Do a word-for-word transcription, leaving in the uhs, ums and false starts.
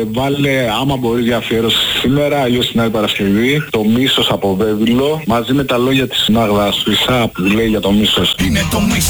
βάλε άμα μπορείς για αφιέρωση σήμερα, αλλιώς την άλλη Παρασκευή, το μίσος από Βέβυλο, μαζί με τα λόγια της Μάγδας Χρυσά που λέει για το μίσος. Είναι το μίσος.